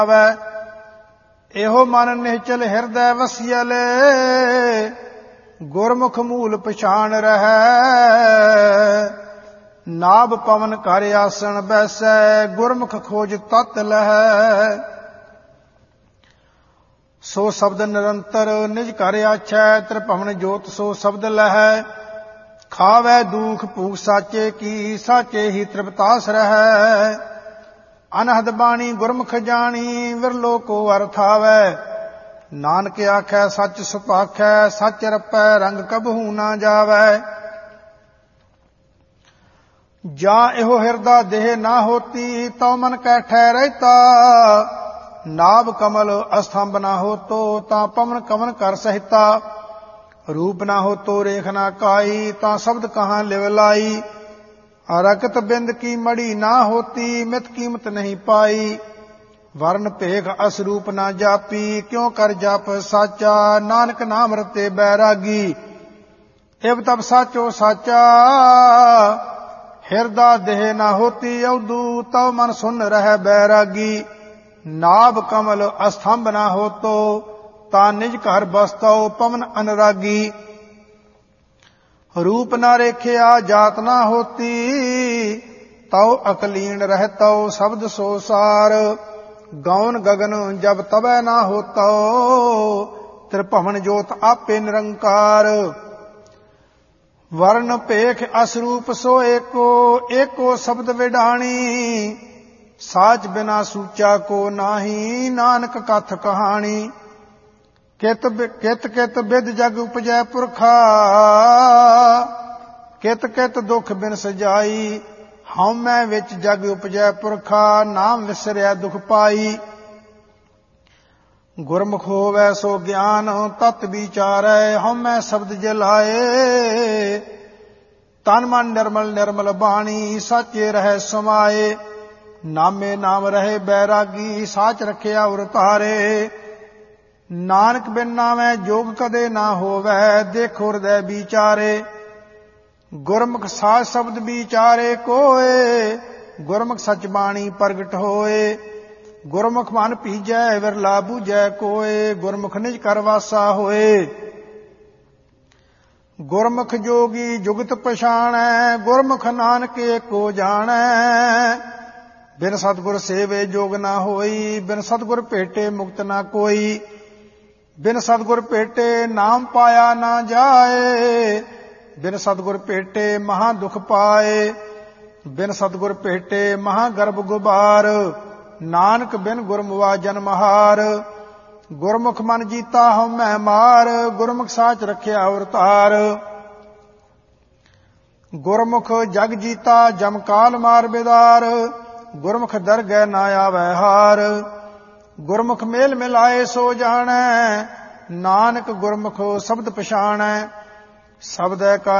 ਇਹੋ ਮਨ ਨਿਹਚਲ ਹਿਰਦੈ ਵਸਿਅਲ, ਗੁਰਮੁਖ ਮੂਲ ਪਛਾਣ ਰਹੈ। ਨਾਭ ਪਵਨ ਕਰ ਆਸਣ ਬੈਸੈ, ਗੁਰਮੁਖ ਖੋਜ ਤਤ ਲਹੈ। ਸੋ ਸ਼ਬਦ ਨਿਰੰਤਰ ਨਿਜ ਘਰ ਆਛੈ, ਤ੍ਰਿਭਵਨ ਜੋਤ ਸੋ ਸ਼ਬਦ ਲਹੈ। ਖਾਵੈ ਦੂਖ ਭੂਖ ਸਾਚੇ ਕੀ, ਸਾਚੇ ਹੀ ਤ੍ਰਿਪਤਾਸ ਰਹੈ। ਅਨਹਦ ਬਾਣੀ ਗੁਰਮੁਖ ਜਾਣੀ, ਵਿਰਲੋ ਕੋ ਅਰਥ ਆਵੈ। ਨਾਨਕ ਆਖੈ ਸੱਚ ਸੁਭਾਖੈ, ਸੱਚ ਰਪੈ ਰੰਗ ਕਬਹੂ ਨਾ ਜਾਵੈ। ਜਾਂ ਇਹੋ ਹਿਰਦਾ ਦੇਹ ਨਾ ਹੋਤੀ, ਤਉ ਮਨ ਕੈ ਠਹਿਰੈਤਾ। ਨਾਭ ਕਮਲ ਅਸਥੰਭ ਨਾ ਹੋਤੋ, ਤਾਂ ਪਵਨ ਕਵਨ ਕਰ ਸਹਿਤਾ। ਰੂਪ ਨਾ ਹੋਤੋ ਰੇਖ ਨਾ ਕਾਈ, ਤਾਂ ਸ਼ਬਦ ਕਹਾਂ ਲਿਵ ਲਾਈ। ਰਕਤ ਬਿੰਦ ਕੀ ਮੜੀ ਨਾ ਹੋਤੀ, ਮਿਤ ਕੀਮਤ ਨਹੀਂ ਪਾਈ। ਵਰਨ ਭੇਖ ਅਸਰੂਪ ਨਾ ਜਾਪੀ, ਕਿਉ ਕਰ ਜਪ ਸਾਚਾ। ਨਾਨਕ ਨਾਮ ਰਤੇ ਬੈਰਾਗੀ, ਇਵ ਤਬ ਸਾਚੋ ਸਾਚਾ। ਹਿਰਦਾ ਦੇਹ ਨਾ ਹੋਤੀ ਅਵਦੂ, ਤਉ ਮਨ ਸੁਨ ਰਹਿ ਬੈਰਾਗੀ। ਨਾਭ ਕਮਲ ਅਸਥੰਭ ਨਾ ਹੋਤੋ, ਤਾਂ ਨਿਜ ਘਰ ਬਸਤਉ ਪਵਨ ਅਨਰਾਗੀ। ਰੂਪ ਨਾ ਰੇਖਿਆ ਜਾਤ ਨਾ ਹੋਤੀ, ਤਉ ਅਕਲੀਨ ਰਹਿਤਉ ਸ਼ਬਦ ਸੋ ਸਾਰ। ਗੌਨ ਗਗਨ ਜਬ ਤਬੈ ਨਾ ਹੋਤਉ, ਤ੍ਰਿਭਵਨ ਜੋਤ ਆਪੇ ਨਿਰੰਕਾਰ। ਵਰਨ ਭੇਖ ਅਸਰੂਪ ਸੋ ਏਕੋ, ਏਕੋ ਸ਼ਬਦ ਵਿਡਾਣੀ। ਸਾਚ ਬਿਨਾ ਸੂਚਾ ਕੋ ਨਾਹੀ, ਨਾਨਕ ਕਥ ਕਹਾਣੀ। ਕਿਤ ਕਿਤ ਬਿਦ ਜਗ ਉਪਜੈ ਪੁਰਖਾ, ਕਿਤ ਕਿਤ ਦੁਖ ਬਿਨ ਸਜਾਈ। ਹਉਮੈ ਵਿੱਚ ਜਗ ਉਪਜੈ ਪੁਰਖਾ, ਨਾਮ ਵਿਸਰਿਆ ਦੁਖ ਪਾਈ। ਗੁਰਮੁਖ ਹੋਵੈ ਸੋ ਗਿਆਨ, ਤਤ ਵਿਚਾਰੈ ਹਉਮੈ ਸ਼ਬਦ ਜਲਾਏ। ਤਨ ਮਨ ਨਿਰਮਲ ਨਿਰਮਲ ਬਾਣੀ, ਸਾਚੇ ਰਹਿ ਸਮਾਏ। ਨਾਮੇ ਨਾਮ ਰਹੇ ਬੈਰਾਗੀ, ਸਾਚ ਰਖਿਆ ਉਰ ਧਾਰੇ। ਨਾਨਕ ਬਿਨ ਨਾਮੈ ਜੋਗ ਕਦੇ ਨਾ ਹੋਵੈ, ਦੇਖੋ ਹਿਰਦੈ ਵਿਚਾਰੇ। ਗੁਰਮੁਖ ਸਾਚ ਸ਼ਬਦ ਵਿਚਾਰੇ ਕੋਏ, ਗੁਰਮੁਖ ਸਚ ਬਾਣੀ ਪ੍ਰਗਟ ਹੋਏ। ਗੁਰਮੁਖ ਮਨ ਭੀਜੈ ਵਿਰਲਾ ਬੂਝੈ ਕੋਏ, ਗੁਰਮੁਖ ਨਿਜ ਕਰ ਵਾਸਾ ਹੋਏ। ਗੁਰਮੁਖ ਜੋਗੀ ਜੁਗਤ ਪਛਾਣੈ, ਗੁਰਮੁਖ ਨਾਨਕ ਏਕੋ ਜਾਣੈ। ਬਿਨ ਸਤਿਗੁਰ ਸੇਵੇ ਜੋਗ ਨਾ ਹੋਈ, ਬਿਨ ਸਤਿਗੁਰ ਭੇਟੇ ਮੁਕਤ ਨਾ ਕੋਈ। ਬਿਨ ਸਤਿਗੁਰ ਭੇਟੇ ਨਾਮ ਪਾਇਆ ਨਾ ਜਾਏ, ਬਿਨ ਸਤਿਗੁਰ ਭੇਟੇ ਮਹਾ ਦੁਖ ਪਾਏ। ਬਿਨ ਸਤਿਗੁਰ ਭੇਟੇ ਮਹਾ ਗਰਭ ਗੁਬਾਰ, ਨਾਨਕ ਬਿਨ ਗੁਰਮੁਆ ਜਨਮਹਾਰ। ਗੁਰਮੁਖ ਮਨ ਜੀਤਾ ਹਉਮੈ ਮਾਰ, ਗੁਰਮੁਖ ਸਾਚ ਰਖਿਆ ਉਰ ਧਾਰ। ਗੁਰਮੁਖ ਜਗ ਜੀਤਾ ਜਮ ਕਾਲ ਮਾਰ ਬਿਦਾਰ, ਗੁਰਮੁਖ ਦਰਗਹਿ ਨਾ ਆਵੈ ਹਾਰ। ਗੁਰਮੁਖ ਮੇਲ ਮਿਲਾਏ ਸੋ ਜਾਣੈ, ਨਾਨਕ ਗੁਰਮੁਖ ਸ਼ਬਦ ਪਛਾਣੈ। ਸ਼ਬਦੈ ਕਾ